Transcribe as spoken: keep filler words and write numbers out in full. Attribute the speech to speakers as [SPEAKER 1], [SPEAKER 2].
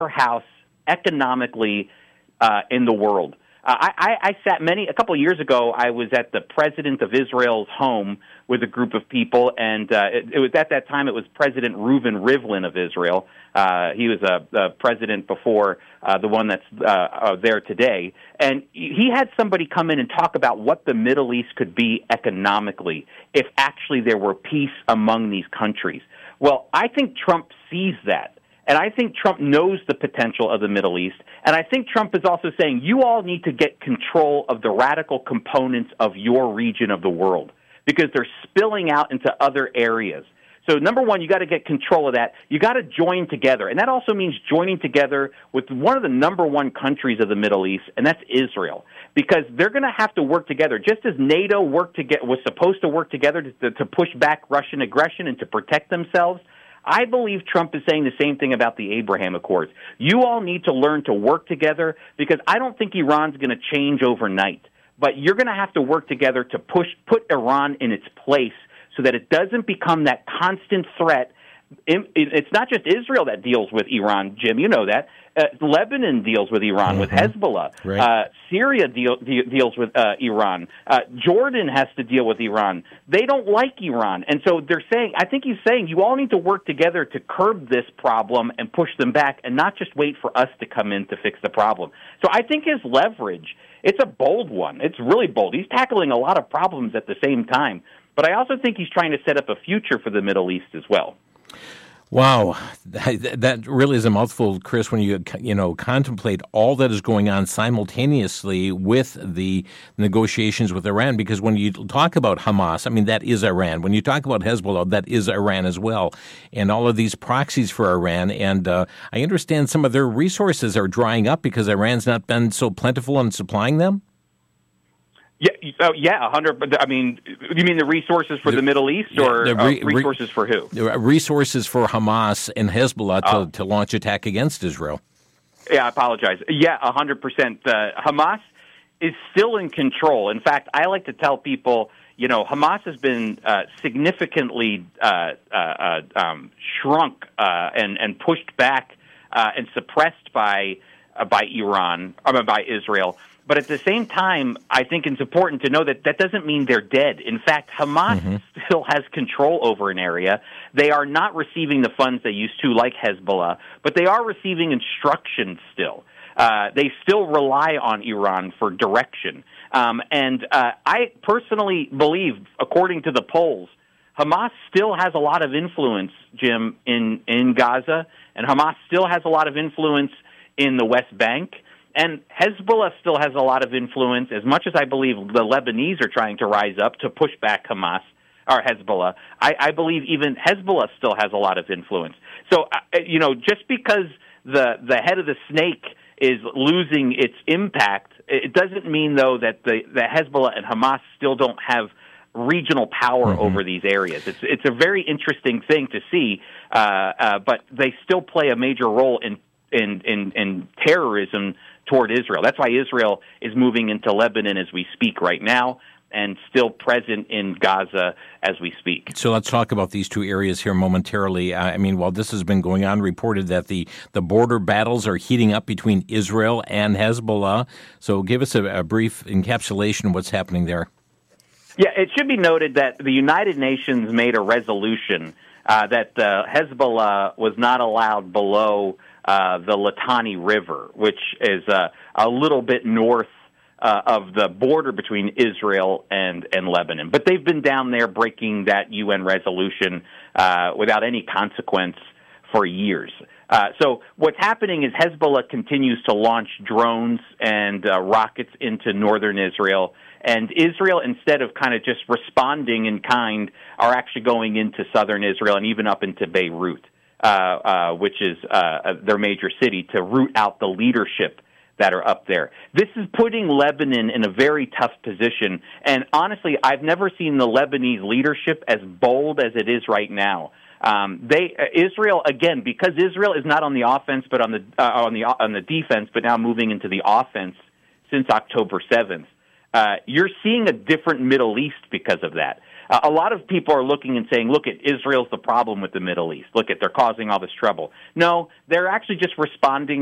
[SPEAKER 1] powerhouse economically uh, in the world. Uh, I, I, I sat many a couple of years ago. I was at the president of Israel's home with a group of people, and uh, it, it was at that time it was President Reuven Rivlin of Israel. Uh, he was a, a president before uh, the one that's uh, uh, there today, and he had somebody come in and talk about what the Middle East could be economically if actually there were peace among these countries. Well, I think Trump sees that. And I think Trump knows the potential of the Middle East. And I think Trump is also saying, you all need to get control of the radical components of your region of the world because they're spilling out into other areas. So, number one, you got to get control of that. You got to join together. And that also means joining together with one of the number one countries of the Middle East, and that's Israel. Because they're going to have to work together. Just as NATO worked to get, was supposed to work together to, to push back Russian aggression and to protect themselves, I believe Trump is saying the same thing about the Abraham Accords. You all need to learn to work together because I don't think Iran's going to change overnight. But you're going to have to work together to push put Iran in its place so that it doesn't become that constant threat. It's not just Israel that deals with Iran, Jim. You know that. Uh, Lebanon deals with Iran, mm-hmm. with Hezbollah.
[SPEAKER 2] Right.
[SPEAKER 1] Uh, Syria deal, de- deals with uh, Iran. Uh, Jordan has to deal with Iran. They don't like Iran. And so they're saying, I think he's saying, you all need to work together to curb this problem and push them back and not just wait for us to come in to fix the problem. So I think his leverage, it's a bold one. It's really bold. He's tackling a lot of problems at the same time. But I also think he's trying to set up a future for the Middle East as well.
[SPEAKER 2] Wow, that really is a mouthful, Chris, when you you know contemplate all that is going on simultaneously with the negotiations with Iran. Because when you talk about Hamas, I mean, that is Iran. When you talk about Hezbollah, that is Iran as well. And all of these proxies for Iran. And uh, I understand some of their resources are drying up because Iran's not been so plentiful in supplying them.
[SPEAKER 1] Yeah, oh, yeah, a hundred. I mean, you mean the resources for the, the Middle East, or yeah, re, uh, resources re, for who?
[SPEAKER 2] Resources for Hamas and Hezbollah to,
[SPEAKER 1] oh.
[SPEAKER 2] to launch attack against Israel.
[SPEAKER 1] Yeah, I apologize. Yeah, a hundred percent. Hamas is still in control. In fact, I like to tell people, you know, Hamas has been uh, significantly uh, uh, um, shrunk uh, and and pushed back uh, and suppressed by uh, by Iran, or by Israel. But at the same time, I think it's important to know that that doesn't mean they're dead. In fact, Hamas mm-hmm. still has control over an area. They are not receiving the funds they used to, like Hezbollah, but they are receiving instruction still. Uh, they still rely on Iran for direction. Um, and uh, I personally believe, according to the polls, Hamas still has a lot of influence, Jim, in, in Gaza, and Hamas still has a lot of influence in the West Bank. And Hezbollah still has a lot of influence, as much as I believe the Lebanese are trying to rise up to push back Hamas, or Hezbollah. I, I believe even Hezbollah still has a lot of influence. So, uh, you know, just because the, the head of the snake is losing its impact, it doesn't mean, though, that the, the Hezbollah and Hamas still don't have regional power mm-hmm. over these areas. It's it's a very interesting thing to see, uh, uh, but they still play a major role in in, in, in terrorism toward Israel. That's why Israel is moving into Lebanon as we speak right now and still present in Gaza as we speak.
[SPEAKER 2] So let's talk about these two areas here momentarily. I mean, while this has been going on, reported that the, the border battles are heating up between Israel and Hezbollah. So give us a, a brief encapsulation of what's happening there.
[SPEAKER 1] Yeah, it should be noted that the United Nations made a resolution uh, that uh, Hezbollah was not allowed below Uh, the Litani River, which is uh, a little bit north uh, of the border between Israel and, and Lebanon. But they've been down there breaking that U N resolution uh, without any consequence for years. Uh, so what's happening is Hezbollah continues to launch drones and uh, rockets into northern Israel, and Israel, instead of kind of just responding in kind, are actually going into southern Israel and even up into Beirut. Uh, uh, which is uh, their major city, to root out the leadership that are up there. This is putting Lebanon in a very tough position, and honestly, I've never seen the Lebanese leadership as bold as it is right now. Um, they uh, Israel, again, because Israel is not on the offense, but on the uh, on the on the defense, but now moving into the offense since October seventh. Uh, you're seeing a different Middle East because of that. Uh, a lot of people are looking and saying, look, at Israel's the problem with the Middle East. Look, at they're causing all this trouble. No, they're actually just responding